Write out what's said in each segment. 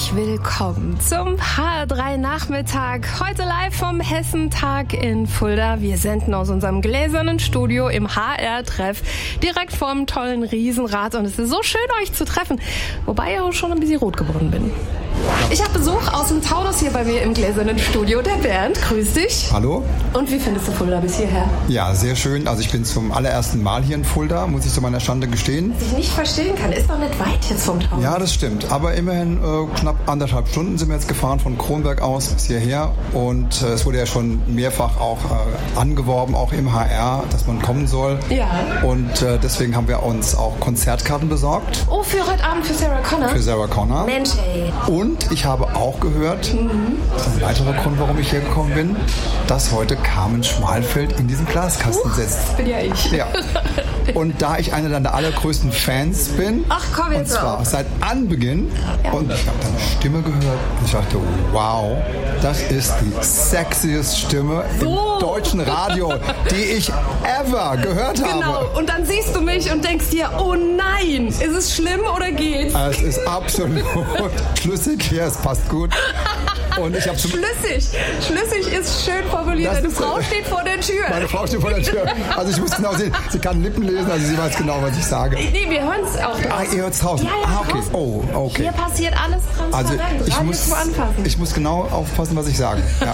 herzlich willkommen zum HR3 Nachmittag. Heute live vom Hessentag in Fulda. Wir senden aus unserem gläsernen Studio im HR-Treff direkt vorm tollen Riesenrad. Und es ist so schön, euch zu treffen. Wobei ich auch schon ein bisschen rot geworden bin. Ich habe Besuch aus dem Taunus hier bei mir im gläsernen Studio. Der Bernd, grüß dich. Hallo. Und wie findest du Fulda bis hierher? Ja, sehr schön. Also ich bin zum allerersten Mal hier in Fulda, muss ich zu meiner Schande gestehen. Was ich nicht verstehen kann, ist doch nicht weit jetzt vom Taunus. Ja, das stimmt. Aber immerhin knapp 1,5 Stunden sind wir jetzt gefahren von Kronberg aus bis hierher. Und es wurde ja schon mehrfach auch angeworben, auch im HR, dass man kommen soll. Ja. Und deswegen haben wir uns auch Konzertkarten besorgt. Oh, für heute Abend für Sarah Connor? Für Sarah Connor. Mensch, ey. Und ich habe auch gehört, das ist ein weiterer Grund, warum ich hergekommen bin, dass heute Carmen Schmalfeld in diesem Glaskasten sitzt. Das bin ja ich. Ja. Und da ich einer deiner allergrößten Fans bin, ach komm jetzt, und zwar seit Anbeginn, und ich habe deine Stimme gehört und ich dachte, wow, das ist die sexiest Stimme im deutschen Radio, die ich ever gehört habe. Genau, und dann siehst du mich und denkst dir, oh nein, ist es schlimm oder geht's? Es ist absolut schlüssig, ja, es passt gut. Und ich habe Schlüssig ist schön formuliert. Deine Frau steht vor der Tür. Meine Frau steht vor der Tür. Also ich muss genau sehen, sie kann Lippen lesen, also sie weiß genau, was ich sage. Nee, wir hören es auch draußen. Ah, ihr hört es draußen? Ja, okay. Oh, okay. Hier passiert alles transparent. Also ich muss genau aufpassen, was ich sage. Ja.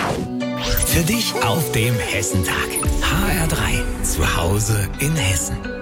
Für dich auf dem Hessentag. HR3. Zu Hause in Hessen.